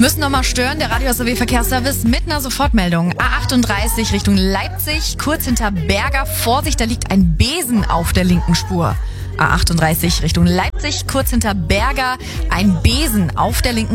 Müssen nochmal stören, der Radio SRW Verkehrsservice mit einer Sofortmeldung. A38 Richtung Leipzig, kurz hinter Berger. Vorsicht, da liegt ein Besen auf der linken Spur. A38 Richtung Leipzig, kurz hinter Berger, ein Besen auf der linken